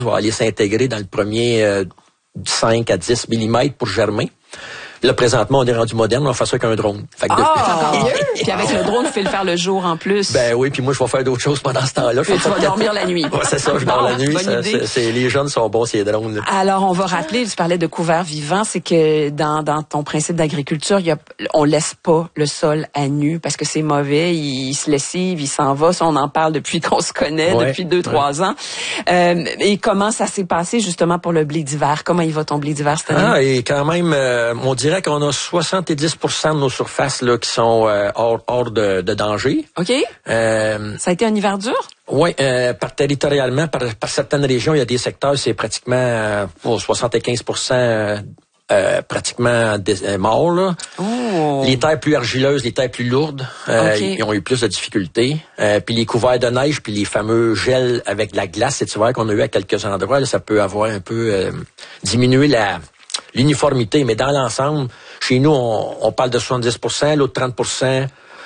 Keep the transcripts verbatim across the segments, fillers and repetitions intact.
va aller s'intégrer dans le premier euh, cinq à dix millimètres pour germer. Là, présentement, on est rendu moderne, on fait ça avec un drone. Fait que ah, depuis... encore mieux. Puis avec le drone, tu fais le faire le jour en plus. Ben oui, puis moi, je vais faire d'autres choses pendant ce temps-là. Puis tu vas dormir la nuit. Ouais, c'est ça, je dors bon, la nuit. Ça, c'est, c'est, les jeunes sont bons, c'est drones. Là. Alors, on va rappeler, tu parlais de couvert vivant, c'est que dans, dans ton principe d'agriculture, il y a, on laisse pas le sol à nu parce que c'est mauvais, il, il se lessive, il s'en va. Ça, on en parle depuis qu'on se connaît, ouais, depuis deux, trois ouais. ans. Euh, et comment ça s'est passé justement pour le blé d'hiver? Comment il va ton blé d'hiver cette année? Ah, et quand même, euh, on dirait qu'on a soixante-dix pour cent de nos surfaces là qui sont euh, hors, hors de, de danger. OK. Euh, ça a été un hiver dur? Oui, euh, par territorialement, par, par certaines régions, il y a des secteurs, c'est pratiquement euh, pour soixante-quinze pour cent euh, euh, pratiquement des, euh, morts. Là. Oh. Les terres plus argileuses, les terres plus lourdes, euh, okay. ils ont eu plus de difficultés. Euh, puis les couverts de neige, puis les fameux gels avec de la glace cet hiver qu'on a eu à quelques endroits, là, ça peut avoir un peu euh, diminué la l'uniformité. Mais dans l'ensemble, chez nous, on, on parle de soixante-dix pour cent, l'autre trente pour cent,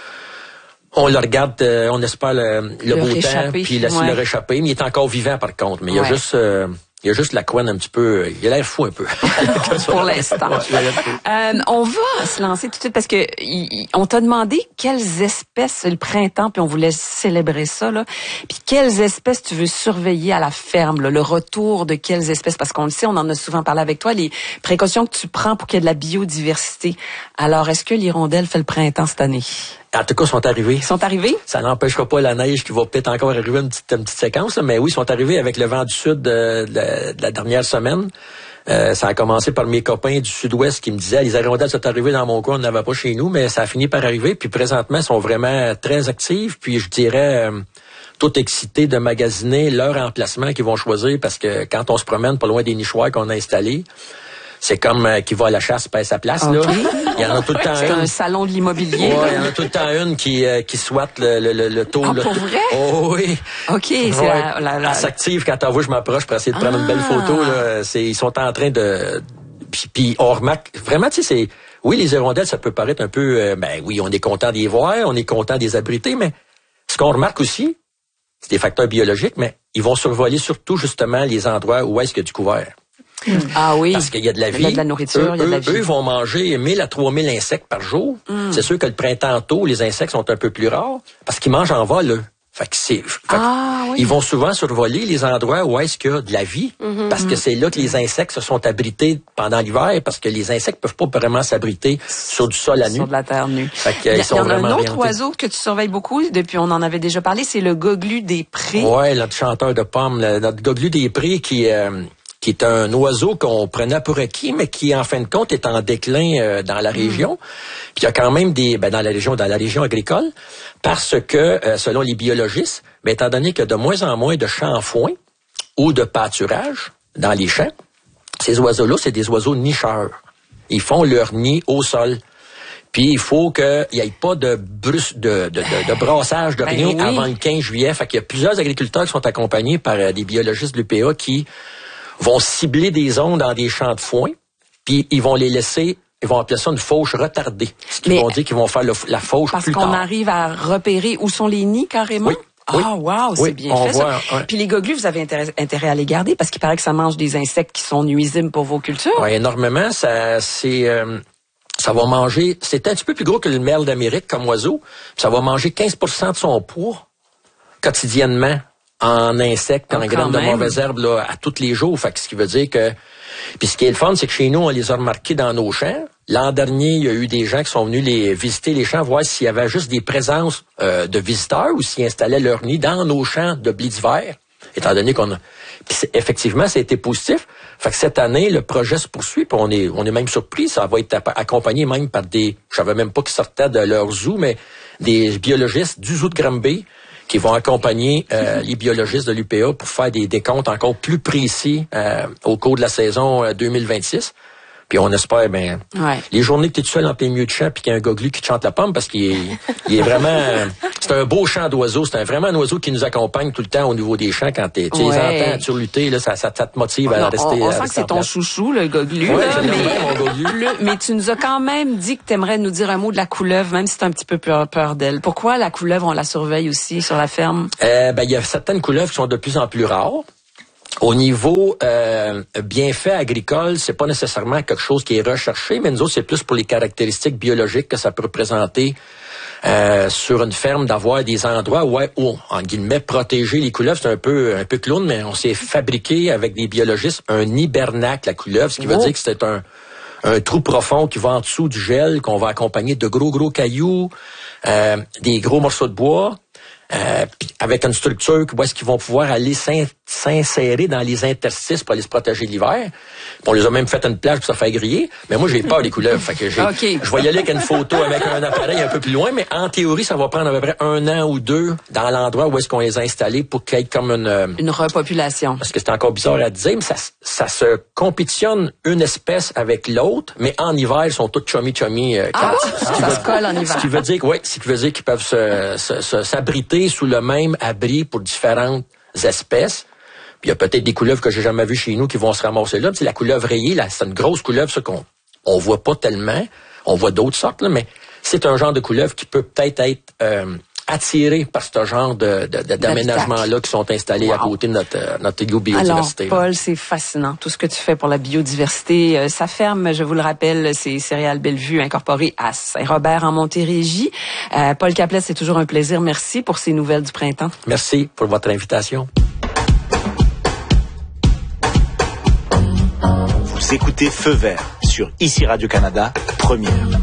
on le regarde, euh, on espère le, le, le beau temps, puis la, ouais. le réchapper. Mais il est encore vivant, par contre. Mais il y a ouais. juste... Euh, Il y a juste la couenne un petit peu... Il a l'air fou un peu. Pour l'instant. Euh, on va se lancer tout de suite parce que y, on t'a demandé quelles espèces, c'est le printemps, puis on voulait célébrer ça, là. Puis quelles espèces tu veux surveiller à la ferme, là, le retour de quelles espèces, parce qu'on le sait, on en a souvent parlé avec toi, les précautions que tu prends pour qu'il y ait de la biodiversité. Alors, est-ce que l'hirondelle fait le printemps cette année? En tout cas, ils sont arrivés. Ils sont arrivés? Ça n'empêchera pas la neige qui va peut-être encore arriver une petite, une petite séquence, là, mais oui, ils sont arrivés avec le vent du sud de, de, de la dernière semaine. Euh, ça a commencé par mes copains du sud-ouest qui me disaient, les hirondelles sont arrivées dans mon coin, on n'avait pas chez nous, mais ça a fini par arriver. Puis présentement, ils sont vraiment très actifs. Puis je dirais, euh, tout excités de magasiner leur emplacement qu'ils vont choisir parce que quand on se promène pas loin des nichoirs qu'on a installés, c'est comme euh, qui va à la chasse paye sa place. Okay. Là. Il y en a tout le temps c'est une. C'est un salon de l'immobilier. Ouais, il y en a tout le temps une qui euh, qui souhaite le, le, le, le taux. Ah, le pour taux. vrai? Oh oui. OK. C'est ouais. la, la, la... Elle s'active quand t'en vois, je m'approche pour essayer de prendre ah. une belle photo. Là. C'est, ils sont en train de... Puis, puis on remarque... Vraiment, tu sais, c'est... Oui, les hirondelles, ça peut paraître un peu... Euh, ben oui, on est content d'y voir, on est content des abriter, mais ce qu'on remarque aussi, c'est des facteurs biologiques, mais ils vont survoler surtout, justement, les endroits où est-ce qu'il y a du couvert. Mm. Ah oui. Parce qu'il y a de la vie. Il y a de la nourriture, eux, il y a de la vie. Eux vont manger mille à trois mille insectes par jour. Mm. C'est sûr que le printemps tôt, les insectes sont un peu plus rares parce qu'ils mangent en vol, eux. Fait que c'est, fait ah, oui. Ils vont souvent survoler les endroits où est-ce qu'il y a de la vie, mm-hmm. parce que c'est là que les insectes se sont abrités pendant l'hiver, parce que les insectes peuvent pas vraiment s'abriter sur du sol à nu. Sur de la terre nue. Fait que, il y a, ils sont il y en a un autre orientés. oiseau que tu surveilles beaucoup, depuis on en avait déjà parlé, c'est le goglu des prés. Ouais, notre chanteur de pommes, le, notre goglu des prés qui... Euh, qui est un oiseau qu'on prenait pour acquis, mais qui, en fin de compte, est en déclin euh, dans la région. Mmh. Puis il y a quand même des... Ben, dans la région, dans la région agricole, parce que, euh, selon les biologistes, ben, étant donné qu'il y a de moins en moins de champs à foin ou de pâturage dans les champs, ces oiseaux-là, c'est des oiseaux nicheurs. Ils font leur nid au sol. Puis il faut qu'il n'y ait pas de, brus, de, de, de, de brassage de ben rien oui. avant le quinze juillet. Fait qu'il y a plusieurs agriculteurs qui sont accompagnés par euh, des biologistes de l'U P A qui vont cibler des zones dans des champs de foin, puis ils vont les laisser, ils vont appeler ça une fauche retardée. Ce qu'ils vont dire qu'ils vont faire le, la fauche plus tard. Parce qu'on arrive à repérer où sont les nids carrément? Oui. Ah, oui. wow, oui. c'est bien on fait voit, ça. Ouais. Puis les goglus, vous avez intérêt, intérêt à les garder parce qu'il paraît que ça mange des insectes qui sont nuisibles pour vos cultures. Oui, énormément. Ça, c'est... Euh, ça va manger... C'est un petit peu plus gros que le merle d'Amérique comme oiseau. Ça va manger quinze pour cent de son poids quotidiennement en insectes, en graines de mauvaises herbes là, à tous les jours. Fait que ce qui veut dire que... Puis ce qui est le fun, c'est que chez nous, on les a remarqués dans nos champs. L'an dernier, il y a eu des gens qui sont venus les visiter les champs, voir s'il y avait juste des présences euh, de visiteurs ou s'ils installaient leur nid dans nos champs de blé d'hiver. Étant donné qu'on a... Puis effectivement, ça a été positif. Fait que cette année, le projet se poursuit, puis on est, on est même surpris. Ça va être accompagné même par des... Je savais même pas qu'ils sortaient de leur zoo, mais des biologistes du zoo de Granby qui vont accompagner euh, les biologistes de l'U P A pour faire des décomptes encore plus précis euh, au cours de la saison euh, deux mille vingt-six. Puis on espère, ben, ouais. les journées que tu es tout seul en plein milieu de champ puis qu'il y a un goglu qui te chante la pomme parce qu'il est, il est vraiment... Euh, c'est un beau chant d'oiseau. C'est un, vraiment un oiseau qui nous accompagne tout le temps au niveau des champs quand t'es, tu ouais. les entends surlutter, là, ça, ça, ça te motive on, à rester... On, on à sent rester que c'est ton place. chouchou, le goglu. Ouais, là, mais, mon goglu. Le, mais tu nous as quand même dit que tu aimerais nous dire un mot de la couleuvre, même si tu as un petit peu peur, peur d'elle. Pourquoi la couleuvre, on la surveille aussi sur la ferme? Euh, ben, il y a certaines couleuvres qui sont de plus en plus rares. Au niveau euh, bienfait agricole, c'est pas nécessairement quelque chose qui est recherché, mais nous autres, c'est plus pour les caractéristiques biologiques que ça peut représenter euh, sur une ferme, d'avoir des endroits où, où, en guillemets, protéger les couleuvres. C'est un peu un peu clown, mais on s'est fabriqué avec des biologistes un hibernacle à couleuvre, ce qui veut oh. dire que c'est un un trou profond qui va en dessous du gel, qu'on va accompagner de gros, gros cailloux, euh, des gros morceaux de bois, euh, avec une structure où est-ce qu'ils vont pouvoir aller s'in- s'insérer dans les interstices pour aller se protéger de l'hiver. On les a même fait une plage pour se faire griller. Mais moi, j'ai peur des couleuvres. Fait que j'ai, okay. Je vais y aller avec une photo avec un appareil un peu plus loin, mais en théorie, ça va prendre à peu près un an ou deux dans l'endroit où est-ce qu'on les a installés pour qu'il y ait comme une... Une repopulation. Parce que c'est encore bizarre à dire, mais ça, ça se compétitionne une espèce avec l'autre, mais en hiver, ils sont tous chummy-chummy. Euh, ah, ça, ça se colle en hiver. Ce qui veut dire, ouais, ce qui veut dire qu'ils peuvent se, se, se, s'abriter sous le même abri pour différentes espèces. Puis il y a peut-être des couleuvres que j'ai jamais vues chez nous qui vont se ramasser là. Puis la couleuvre rayée, là, c'est une grosse couleuvre, ça qu'on on voit pas tellement. On voit d'autres sortes, là, mais c'est un genre de couleuvre qui peut peut-être être, euh, attiré par ce genre de, de, de d'aménagements-là qui sont installés wow. à côté de notre, notre îlot biodiversité. Alors, Paul, c'est fascinant. Tout ce que tu fais pour la biodiversité. Euh, sa ferme, je vous le rappelle, c'est Céréales Bellevue incorporée à Saint-Robert en Montérégie. Euh, Paul Caplet, c'est toujours un plaisir. Merci pour ces nouvelles du printemps. Merci pour votre invitation. Vous écoutez Feu Vert sur Ici Radio-Canada, première.